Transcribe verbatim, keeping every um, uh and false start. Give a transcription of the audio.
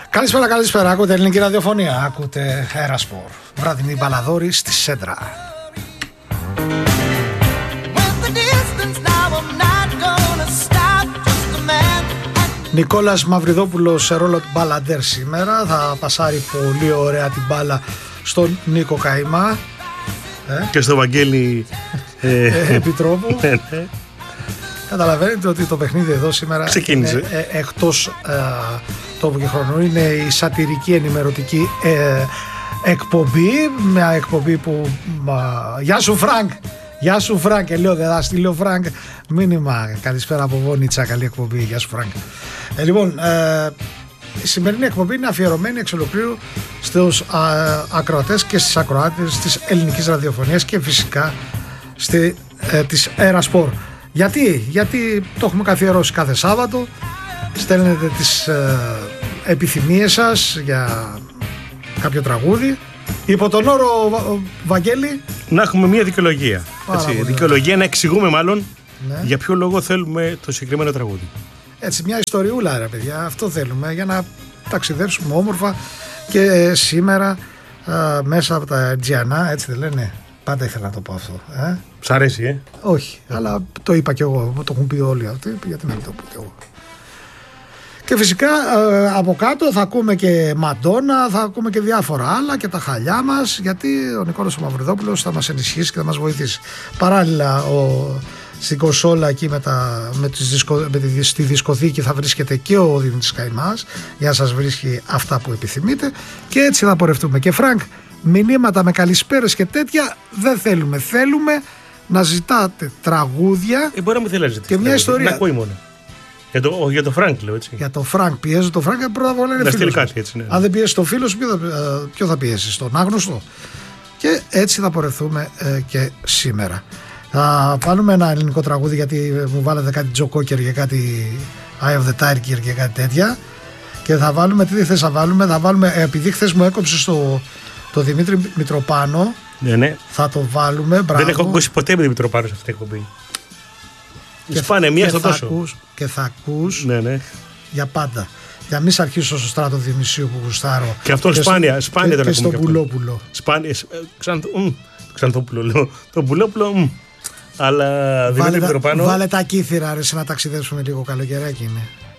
Καλησπέρα, καλησπέρα. Ακούτε ελληνική ραδιοφωνία. Ακούτε Αερασπορ. Βραδινή μπαλαδόρη στη Σέντρα. Νικόλας Μαυριδόπουλος σε ρόλο του μπαλαντέρ σήμερα. Θα πασάρει πολύ ωραία την μπάλα στον Νίκο Καϊμά ε? και στο Βαγγέλη ε, ε, Επιτρόπου. Καταλαβαίνετε ότι το παιχνίδι εδώ σήμερα ξεκίνησε. Είναι, ε, εκτός ε, τόπου και χρόνου. Είναι η σατυρική ενημερωτική ε, εκπομπή. Μια εκπομπή που μα... Γεια σου Φρανκ. Γεια σου Φρανκ. Και λέω δεν θα στείλει ο Φρανκ μήνυμα. Καλησπέρα από Βόνιτσα. Καλή εκπομπή. Γεια σου Φρανκ. ε, Λοιπόν ε, η σημερινή εκπομπή είναι αφιερωμένη εξ ολοκλήρου στους α, ακροατές και στις ακροάτες της ελληνικής ραδιοφωνίας και φυσικά στη, ε, της Αερασπορ. Γιατί, γιατί το έχουμε καθιερώσει κάθε Σάββατο. Στέλνετε τις ε, επιθυμίες σας για κάποιο τραγούδι. Υπό τον όρο, Βαγγέλη, να έχουμε μια δικαιολογία. Έτσι, δικαιολογία να εξηγούμε μάλλον ναι. για ποιο λόγο θέλουμε το συγκεκριμένο τραγούδι. Έτσι, μια ιστοριούλα ρε παιδιά, αυτό θέλουμε για να ταξιδέψουμε όμορφα. Και σήμερα α, μέσα από τα Τζιανά, έτσι δεν λένε. Πάντα ήθελα να το πω αυτό. Ε? Σ' αρέσει, ε? Όχι, mm. αλλά το είπα κι εγώ. Το έχουν πει όλοι αυτοί. Γιατί να μην το πω κι εγώ. Και φυσικά ε, από κάτω θα ακούμε και Μαντόνα, θα ακούμε και διάφορα άλλα και τα χαλιά μας. Γιατί ο Νικόλας ο Μαυριδόπουλος θα μας ενισχύσει και θα μας βοηθήσει. Παράλληλα, ο, στην κονσόλα εκεί με, τα, με, τις δισκο, με τη, στη δισκοθήκη θα βρίσκεται και ο Δημήτρης Καϊμάς για να σας βρίσκει αυτά που επιθυμείτε. Και έτσι θα πορευτούμε. Και Φρανκ, μηνύματα με καλησπέρες και τέτοια δεν θέλουμε. Θέλουμε να ζητάτε τραγούδια ε, μπορεί να μην θέλει να ζητήσει και μια ιστορία. Να ακούει μόνο. Για το, για το Φρανκ λέω έτσι. Για το Φρανκ πιέζω το Φρανκ πρώτα απ' όλα είναι φίλος. Κάτι, έτσι, ναι. Αν δεν πιέσει το φίλο σου, ποιο θα, ποιο θα πιέσει, τον άγνωστο. Και έτσι θα πορευθούμε ε, και σήμερα. Θα βάλουμε ένα ελληνικό τραγούδι γιατί μου βάλατε κάτι Τζο Κόκερ και κάτι Eye of the Tiger και κάτι τέτοια. Και θα βάλουμε, τι θες να βάλουμε, θα βάλουμε, επειδή χθες μου έκοψε στο. Το Δημήτρη Μητροπάνο ναι, ναι. θα το βάλουμε. Μπράβο. Δεν έχω ακούσει ποτέ με Μητροπάνο σε αυτή την εκπομπή. Και πάνε μία στο τόσο. Ακούς, και θα ακούς ναι, ναι. για πάντα. Για μην σ' αρχίσω στο Στράτο Διονυσίου που γουστάρω. Και αυτό και σπάνια. Στο, σπάνια και, και στον Πουλόπουλο. Σπάνια. Ξανθόπουλο λέω. Το Πουλόπουλο. Μ. Αλλά Δημήτρη Μητροπάνο. Βάλε τα κύθυρα ρε, να ταξιδέψουμε λίγο καλοκαιράκι είναι.